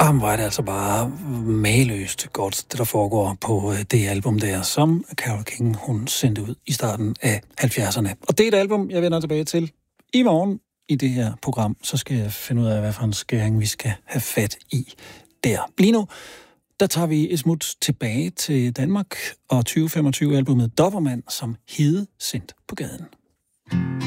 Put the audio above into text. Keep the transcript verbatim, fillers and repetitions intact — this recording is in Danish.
Ah, hvor er det altså bare mageløst godt, det der foregår på det album der, som Carole King, hun sendte ud i starten af halvfjerdserne. Og det er et album, jeg vender tilbage til i morgen i det her program. Så skal jeg finde ud af, hvad for en skæring vi skal have fat i der. Lige nu, der tager vi et smut tilbage til Danmark og tyve femogtyve-albummet Dobermann, som Hede sendt på gaden.